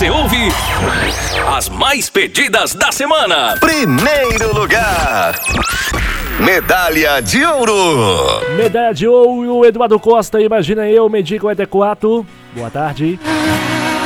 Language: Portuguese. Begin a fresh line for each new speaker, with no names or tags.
você ouve as mais pedidas da semana.
Primeiro lugar, Medalha de Ouro.
Medalha de Ouro, Eduardo Costa, Imagina Eu, Medir 44. Boa tarde.